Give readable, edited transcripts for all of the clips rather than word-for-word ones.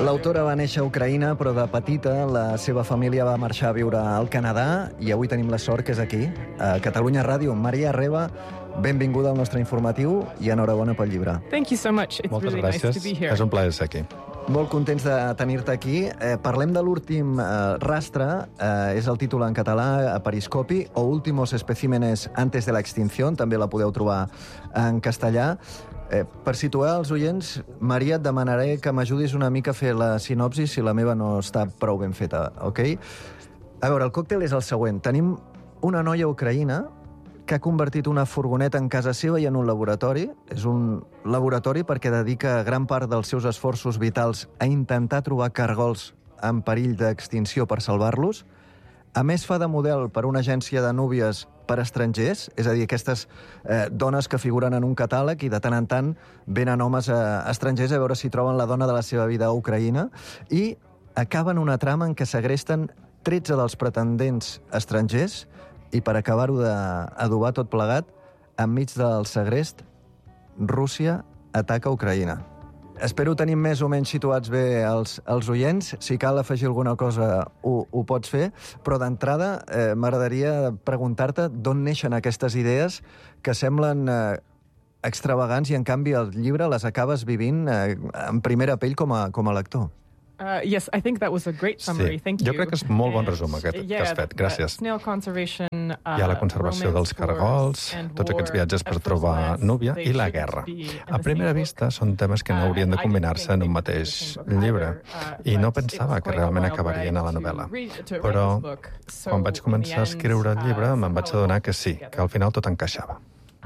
L'autora va néixer a Ucraïna, però de petita la seva família va marxar a viure al Canadà i avui tenim la sort que és aquí, a Catalunya Ràdio. Maria Reba, benvinguda al nostre informatiu i enhorabona pel llibre. Thank you so much. It's Moltes really gràcies. nice to be here. És un plaer ser aquí. Molt contents de tenir-te aquí. Parlem de l'últim rastre, és el títol en català, a Periscopi, o Últimos especímenes antes de la extinción, també la podeu trobar en castellà. Per situar els oients, Maria, et demanaré que m'ajudis una mica a fer la sinopsi si la meva no està prou ben feta, ok? A veure, el còctel és el següent. Tenim una noia ucraïna que ha convertit una furgoneta en casa seva i en un laboratori. És un laboratori perquè dedica gran part dels seus esforços vitals a intentar trobar cargols en perill d'extinció per salvar-los. A més, fa de model per una agència de núvies per estrangers, és a dir, aquestes dones que figuren en un catàleg i de tant en tant venen homes estrangers a veure si troben la dona de la seva vida a Ucraïna, i acaben una trama en què segresten 13 dels pretendents estrangers i per acabar-ho d'adobar tot plegat, enmig del segrest, Rússia ataca Ucraïna. Espero tenir més o menys situats bé els oients. Si cal afegir alguna cosa, ho pots fer. Però d'entrada m'agradaria preguntar-te d'on neixen aquestes idees que semblen extravagants i, en canvi, el llibre les acabes vivint en primera pell com a lector. Yes, I think that was a great summary. Thank you. Jo crec que és molt bon resum aquest que has fet. Gràcies. Snail conservation, Hi ha la conservació dels cargols, tots aquests viatges per trobar núvia i la guerra. A primera vista són temes que no haurien de combinar-se en un mateix llibre i no pensava que realment acabarien a la novel·la. Però quan vaig començar a escriure el llibre me'n vaig adonar que sí, que al final tot encaixava.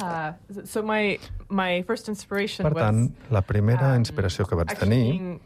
Per tant, la primera inspiració que vaig tenir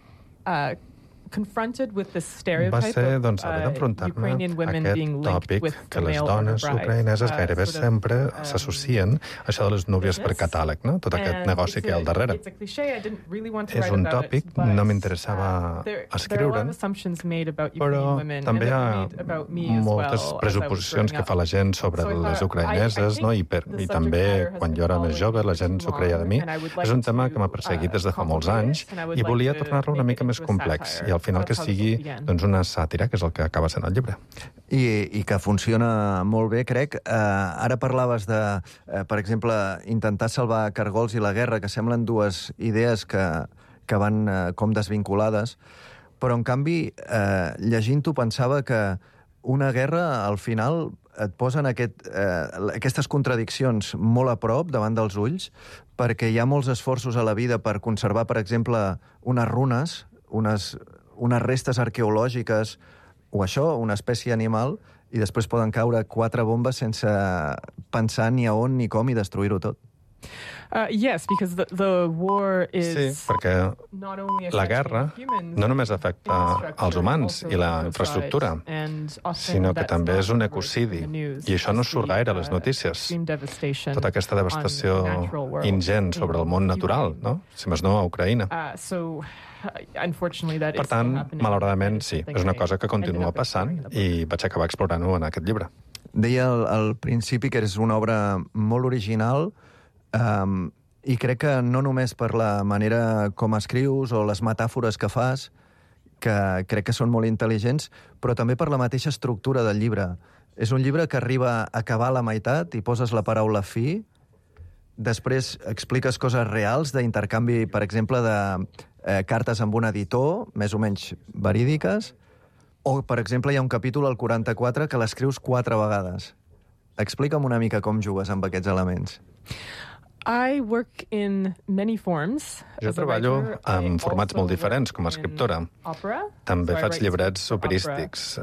va ser haver d'enfrontar-me a aquest tòpic que les dones ucraïneses gairebé sempre s'associen a això de les núvies per catàleg, no? Tot aquest negoci que hi ha al darrere. És un tòpic, no m'interessava escriure'n, però també hi ha moltes presuposicions que fa la gent sobre les ucraïneses, no? I també, quan jo era més jove, la gent s'ho creia de mi. És un tema que m'ha perseguit des de fa molts anys i volia tornar-lo una mica més complex i al final que sigui una sàtira, que és el que acaba sent el llibre. I que funciona molt bé, crec. Ara parlaves de, per exemple, intentar salvar cargols i la guerra, que semblen dues idees que van com desvinculades, però, en canvi, llegint-ho pensava que una guerra, al final, et posen aquestes contradiccions molt a prop, davant dels ulls, perquè hi ha molts esforços a la vida per conservar, per exemple, unes runes, unes restes arqueològiques, o això, una espècie animal, i després poden caure 4 bombes sense pensar ni a on ni com i destruir-ho tot. Yes, because the war is... Sí, perquè la guerra no només afecta els humans i la infraestructura, sinó que també és un ecocidi, i això no surt gaire a les notícies. Tota aquesta devastació ingent sobre el món natural, no? Si més no, a Ucraïna. Per tant, malauradament, sí, és una cosa que continua passant i vaig acabar explorant-ho en aquest llibre. Deia al principi que és una obra molt original i crec que no només per la manera com escrius o les metàfores que fas, que crec que són molt intel·ligents, però també per la mateixa estructura del llibre. És un llibre que arriba a acabar a la meitat i poses la paraula fi, després expliques coses reals d'intercanvi, per exemple, de cartes amb un editor, més o menys verídiques, o, per exemple, hi ha un capítol, al 44, que l'escrius 4 vegades. Explica'm una mica com jugues amb aquests elements. Jo treballo en formats molt diferents com a escriptora. També faig llibrets operístics.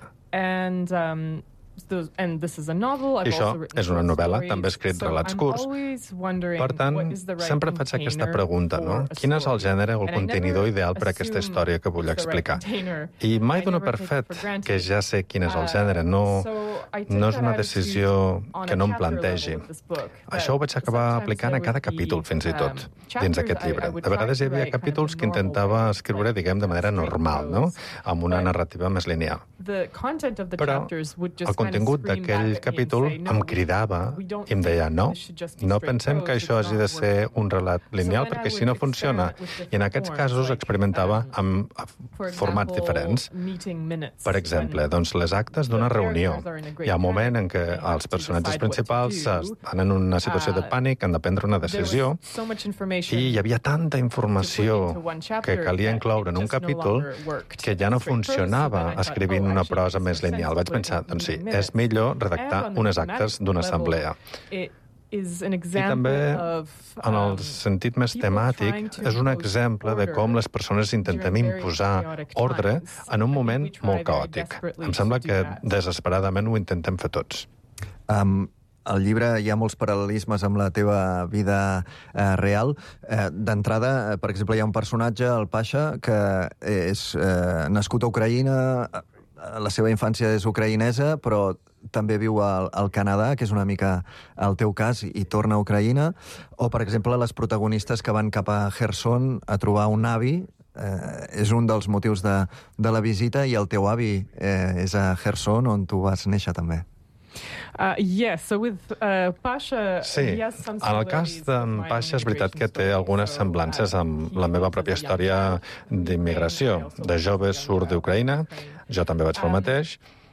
I això és una novel·la, també he escrit relats curts. Per tant, sempre faig aquesta pregunta, no? Quin és el gènere o el contenidor ideal per a aquesta història que vull explicar? I mai dono per fet que ja sé quin és el gènere. No no és una decisió que no em plantegi. Això ho vaig acabar aplicant a cada capítol, fins i tot, dins d'aquest llibre. De vegades hi havia capítols que intentava escriure, diguem, de manera normal, no? Amb una narrativa més lineal. Però el contingut d'aquell capítol em cridava i em deia no pensem que això hagi de ser un relat lineal perquè així no funciona. I en aquests casos experimentava amb formats diferents. Per exemple, doncs les actes d'una reunió. Hi ha un moment en què els personatges principals estan en una situació de pànic, han de prendre una decisió, i hi havia tanta informació que calia incloure en un capítol que ja no funcionava escrivint una prosa més lineal. Vaig pensar, doncs sí, és millor redactar unes actes d'una assemblea. I també, en el sentit més temàtic, és un exemple de com les persones intentem imposar ordre en un moment molt caòtic. Em sembla que desesperadament ho intentem fer tots. Al llibre hi ha molts paral·lelismes amb la teva vida real. D'entrada, per exemple, hi ha un personatge, el Pasha, que és nascut a Ucraïna, la seva infància és ucraïnesa, però també viu al Canadà, que és una mica el teu cas, i torna a Ucraïna. O, per exemple, les protagonistes que van cap a Kherson a trobar un avi, és un dels motius de la visita, i el teu avi és a Kherson, on tu vas néixer també. Sí, en el cas d'en Pasha és veritat que té algunes semblances amb la meva pròpia història d'immigració. De jove surt d'Ucraïna, jo també vaig fer el mateix.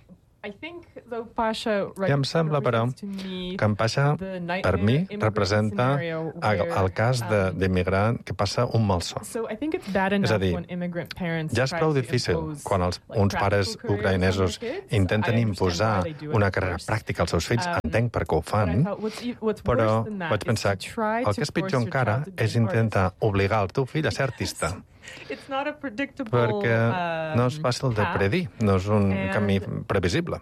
I em sembla, però, que en Pasha, per mi, representa el cas d'immigrant que passa un malson. És a dir, ja és prou difícil quan uns pares ucraïnesos intenten imposar una carrera pràctica als seus fills. Entenc per què ho fan, però vaig pensar que el que és pitjor encara és intentar obligar el teu fill a ser artista. Perquè no és fàcil de predir, no és un camí previsible.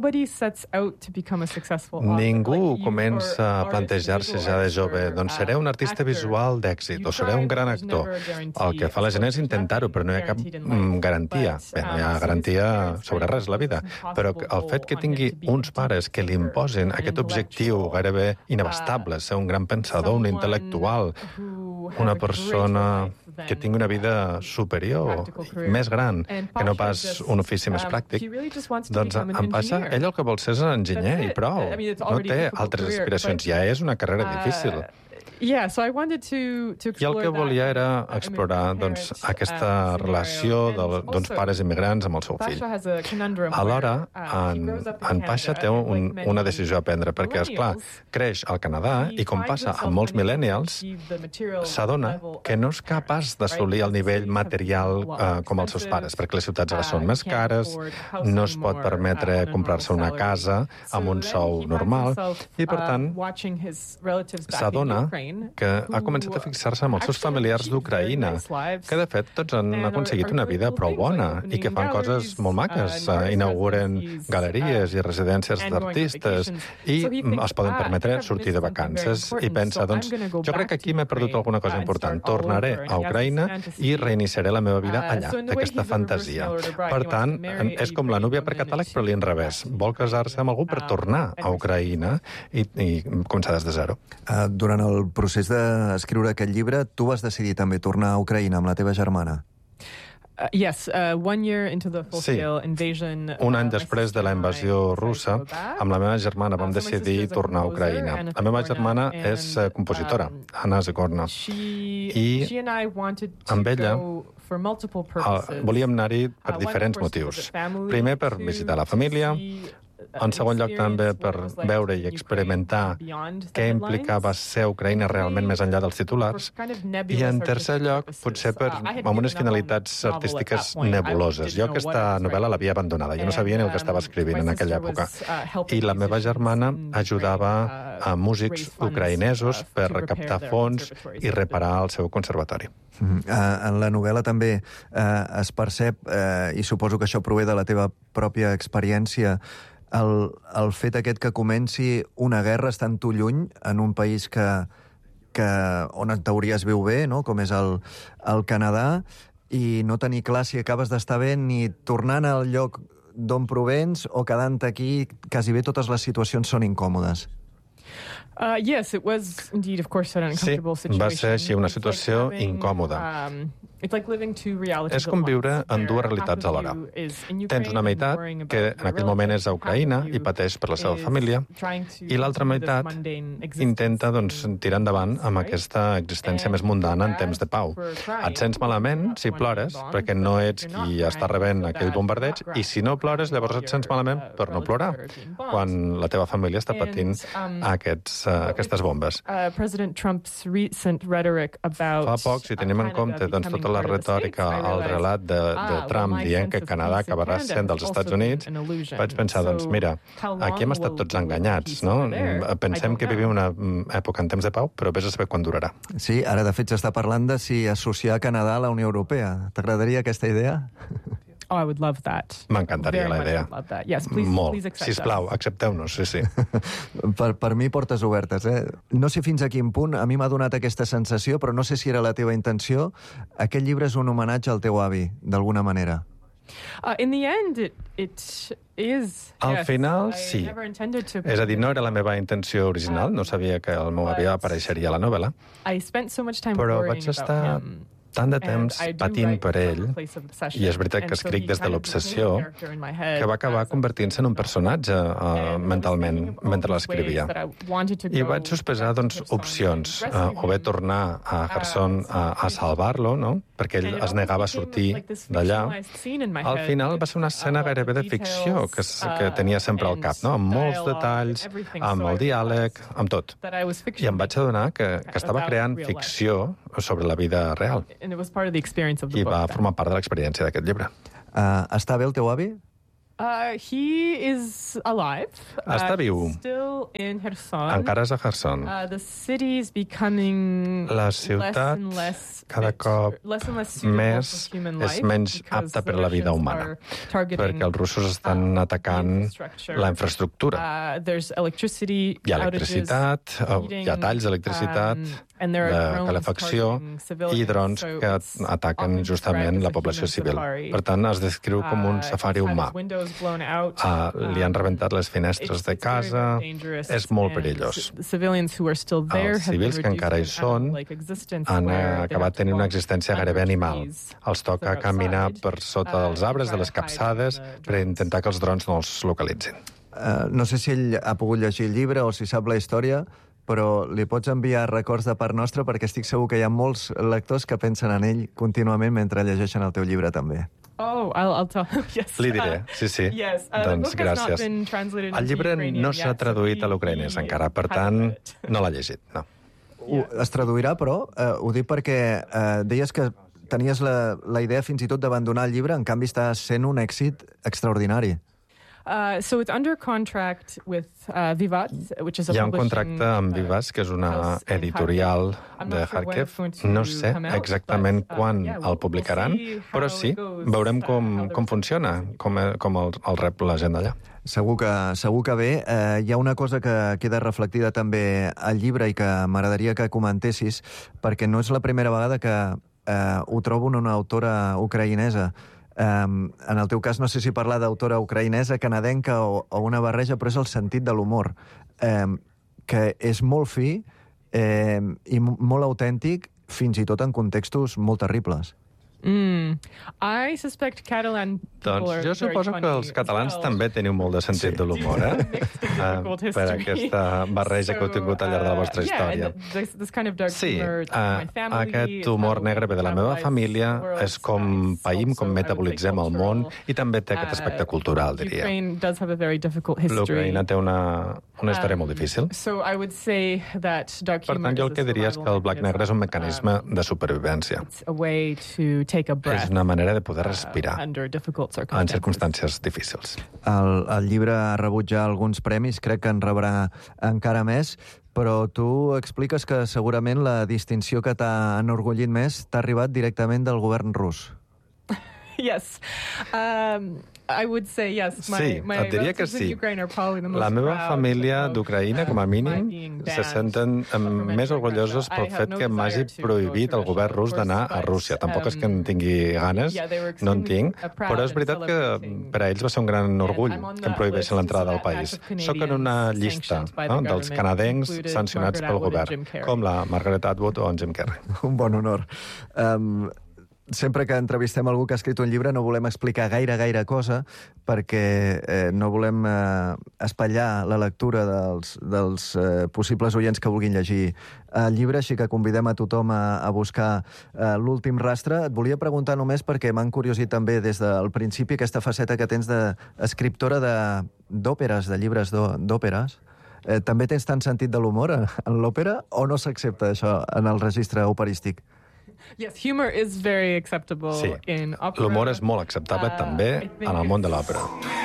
Ningú comença a plantejar-se ja de jove, doncs seré un artista visual d'èxit o seré un gran actor. El que fa la gent és intentar-ho, però no hi ha cap garantia. Bé, no hi ha garantia sobre res a la vida, però el fet que tingui uns pares que li imposin aquest objectiu gairebé inabastable, ser un gran pensador, un intel·lectual, una persona que tingui una vida superior, més gran, que no pas un ofici més pràctic, doncs en Pasha, ell el que vol ser és un enginyer i prou. No té altres aspiracions, ja és una carrera difícil. I el que volia era explorar aquesta relació d'uns pares immigrants amb el seu fill. Alhora, en Pasha té una decisió a prendre, perquè, esclar, creix al Canadà i, com passa amb molts millennials, s'adona que no és capaç d'assolir el nivell material com els seus pares, perquè les ciutats ara són més cares, no es pot permetre comprar-se una casa amb un sou normal, i, per tant, s'adona que ha començat a fixar-se amb els seus familiars d'Ucraïna, que, de fet, tots han aconseguit una vida prou bona i que fan coses molt maques. Inauguren galeries i residències d'artistes i es poden permetre sortir de vacances. I pensa, doncs, jo crec que aquí m'he perdut alguna cosa important. Tornaré a Ucraïna i reiniciaré la meva vida allà, d'aquesta fantasia. Per tant, és com la núvia per catàleg, però a l'inrevés. Vol casar-se amb algú per tornar a Ucraïna i començar des de zero. Durant el procés d'escriure aquest llibre, tu vas decidir també tornar a Ucraïna amb la teva germana. Sí, un any després de la invasió russa, amb la meva germana vam decidir tornar a Ucraïna. La meva germana és compositora, Anna Zagorna, i amb ella volíem anar-hi per diferents motius. Primer, per visitar la família, en segon lloc, també per veure i experimentar què implicava ser Ucraïna realment més enllà dels titulars. I, en tercer lloc, potser amb unes finalitats artístiques nebuloses. Jo aquesta novel·la l'havia abandonada. Jo no sabia ni el que estava escrivint en aquella època. I la meva germana ajudava a músics ucraïnesos per recaptar fons i reparar el seu conservatori. En la novel·la també es percep, i suposo que això prové de la teva pròpia experiència, el fet aquest que comenci una guerra estant tu lluny en un país on en teoria es viu bé, no? Com és el Canadà, i no tenir clar si acabes d'estar bé ni tornant al lloc d'on provens o quedant aquí quasi bé totes les situacions són incòmodes? Yes, it was indeed, of course, an uncomfortable situation. Va ser així una situació incòmoda. És com viure en dues realitats alhora. Tens una meitat que en aquell moment és a Ucraïna i pateix per la seva família, i l'altra meitat intenta tirar endavant amb aquesta existència més mundana en temps de pau. Et sents malament si plores, perquè no ets qui està rebent aquell bombardeig, i si no plores, llavors et sents malament per no plorar, quan la teva família està patint aquestes bombes. Fa poc, si tenim en compte tota la retòrica, el relat de Trump dient que Canadà acabarà sent dels Estats Units, vaig pensar, mira, aquí hem estat tots enganyats, no? Pensem que vivim una època en temps de pau, però vés a saber quan durarà. Sí, ara de fet s'està parlant de si associar Canadà a la Unió Europea. T'agradaria aquesta idea? Oh, I would love that. M'encantaria la idea. Yes, please, molt. Please accept Sisplau, accepteu-nos, sí. Per mi portes obertes, eh? No sé fins a quin punt, a mi m'ha donat aquesta sensació, però no sé si era la teva intenció. Aquest llibre és un homenatge al teu avi, d'alguna manera. In the end, it is. Al final, sí. És a dir, no era la meva intenció original, no sabia que el meu avi apareixeria a la novel·la, però vaig estar tant de temps patint per ell, i és veritat que escric des de l'obsessió, que va acabar convertint-se en un personatge mentalment mentre l'escrivia. I vaig sospesar opcions, o bé tornar a Kherson a salvar-lo, no? Perquè ell es negava a sortir d'allà. Al final va ser una escena gairebé de ficció que tenia sempre al cap, no? Amb molts detalls, amb el diàleg, amb tot. I em vaig adonar que estava creant ficció sobre la vida real. I va formar part de l'experiència d'aquest llibre. Està bé el teu avi? He is alive. Està viu. Still in Kherson. Encara és a Kherson. The city is becoming la ciutat cada cop és menys apta per a la vida humana, perquè els russos estan atacant la infraestructura. Hi ha electricitat, hi ha talls d'electricitat, de calefacció i drons que ataquen justament la població civil. Per tant, es descriu com un safari humà. Li han rebentat les finestres de casa, és molt perillós. Els civils que encara hi són han acabat tenint una existència gairebé animal. Els toca caminar per sota dels arbres, de les capçades, per intentar que els drons no els localitzin. No sé si ell ha pogut llegir el llibre o si sap la història, però li pots enviar records de part nostra perquè estic segur que hi ha molts lectors que pensen en ell contínuament mentre llegeixen el teu llibre també. Oh, I'll tell him, yes. Li diré, sí. Yes. Doncs gràcies. El llibre no s'ha traduït a l'ucraïnès encara, per tant, no l'ha llegit, no. Es traduirà, però ho dic perquè deies que tenies la idea fins i tot d'abandonar el llibre, en canvi està sent un èxit extraordinari. So it's under contract with Vivat, which is a publishing. Hi ha un contracte amb Vivat, que és una editorial de Kharkiv. No sé exactament quan el publicaran, però sí, veurem com funciona, com el rep la gent d'allà. Segur que bé. Hi ha una cosa que queda reflectida també al llibre i que m'agradaria que comentessis, perquè no és la primera vegada que ho trobo en una autora ucraïnesa. En el teu cas, no sé si parlar d'autora ucraïnesa, canadenca o una barreja, però és el sentit de l'humor, que és molt fi i molt autèntic, fins i tot en contextos molt terribles. I suspect Catalan people are jo suposo que els catalans també teniu molt de sentit de l'humor, per aquesta barreja que heu tingut al llarg de la vostra història. Sí, aquest humor negre ve de la meva família, és com païm, com metabolitzem el món, i també té aquest aspecte cultural, diria. L'Ucraïna té una història molt difícil. Per tant, jo el que diria és que el blanc-negre és un mecanisme de supervivència. És una manera de poder respirar en circumstàncies difícils. El llibre ha rebut ja alguns premis, crec que en rebrà encara més, però tu expliques que segurament la distinció que t'ha enorgullit més t'ha arribat directament del govern rus. Yes. I would say yes. Sí, et diria que sí. La meva família d'Ucraïna, com a mínim, se senten més orgullosos pel fet que m'hagi prohibit el govern rus d'anar a Rússia. Tampoc és que en tingui ganes, no en tinc, però és veritat que per a ells va ser un gran orgull que em prohibeixen l'entrada al país. Soc en una llista dels canadencs sancionats pel govern, com la Margaret Atwood o en Jim Carrey. Un bon honor. Sempre que entrevistem algú que ha escrit un llibre no volem explicar gaire cosa perquè no volem espatllar la lectura dels possibles oients que vulguin llegir el llibre, així que convidem a tothom a buscar l'últim rastre. Et volia preguntar només perquè m'han curiosit també des del principi aquesta faceta que tens d'escriptora d'òperes, de llibres d'òperes. També tens tant sentit de l'humor en l'òpera o no s'accepta això en el registre operístic? Yes, humor is very acceptable in opera. L'humor és molt acceptable també en el món de l'òpera.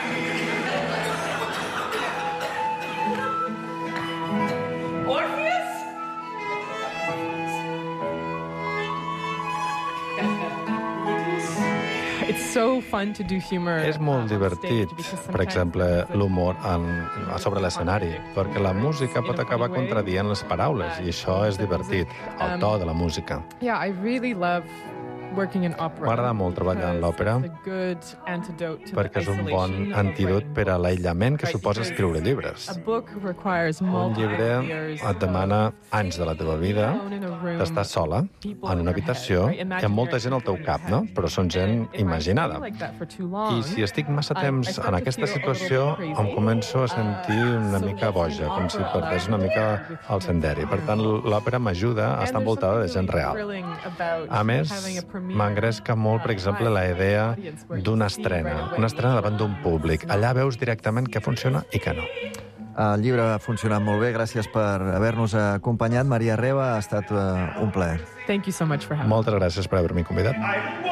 It's so fun to do humor. És molt divertit, per exemple, l'humor sobre l'escenari, perquè la música pot acabar contradient les paraules, i això és divertit, el to de la música. Yeah, I really love working in opera. M'agrada molt treballar en l'òpera perquè és un bon antídot per a l'aïllament que suposa escriure llibres. Un llibre et demana anys de la teva vida, d'estar sola, en una habitació, i amb molta gent al teu cap, no? Però són gent imaginada. I si estic massa temps en aquesta situació, em començo a sentir una mica boja, com si perdés una mica el senderi. Per tant, l'òpera m'ajuda a estar envoltada de gent real. A més, m'engresca molt, per exemple, la idea d'una estrena davant d'un públic. Allà veus directament què funciona i què no. El llibre ha funcionat molt bé. Gràcies per haver-nos acompanyat. Maria Reba, ha estat un plaer. Thank you so much for having me. Moltes gràcies per haver-m'hi convidat.